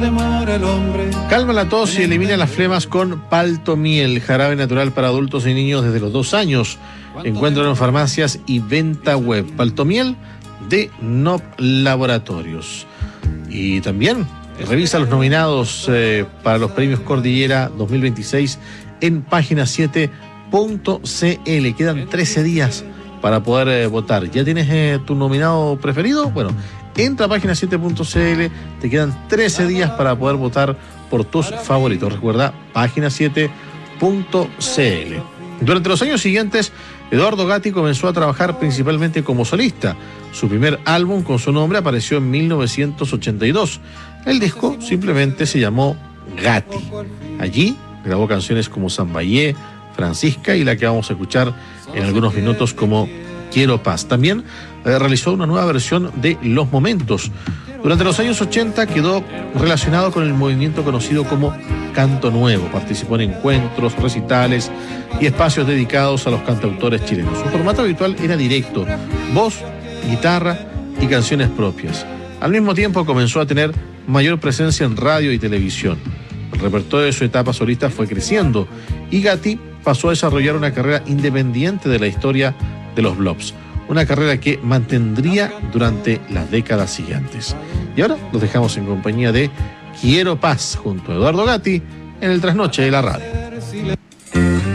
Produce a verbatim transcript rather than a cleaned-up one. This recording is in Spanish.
Calma la tos y elimina las flemas con Paltomiel, jarabe natural para adultos y niños desde los dos años. Encuéntralo en farmacias y venta web. Paltomiel de N O P Laboratorios. Y también revisa los nominados eh, para los premios Cordillera dos mil veintiséis en página siete punto c l. Quedan trece días para poder eh, votar. ¿Ya tienes eh, tu nominado preferido? Bueno, entra a página siete punto c l. Te quedan trece días para poder votar por tus favoritos. Recuerda, página siete punto c l. Durante los años siguientes, Eduardo Gatti comenzó a trabajar principalmente como solista. Su primer álbum con su nombre apareció en mil novecientos ochenta y dos. El disco simplemente se llamó Gatti. Allí grabó canciones como Sambayé, Francisca y la que vamos a escuchar en algunos minutos como Quiero Paz. También eh, realizó una nueva versión de Los Momentos. Durante los años ochenta quedó relacionado con el movimiento conocido como Canto Nuevo. Participó en encuentros, recitales y espacios dedicados a los cantautores chilenos. Su formato habitual era directo, voz, guitarra y canciones propias. Al mismo tiempo comenzó a tener mayor presencia en radio y televisión. El repertorio de su etapa solista fue creciendo y Gatti pasó a desarrollar una carrera independiente de la historia de los Blobs. Una carrera que mantendría durante las décadas siguientes. Y ahora los dejamos en compañía de Quiero Paz junto a Eduardo Gatti en el Trasnoche de la Radio.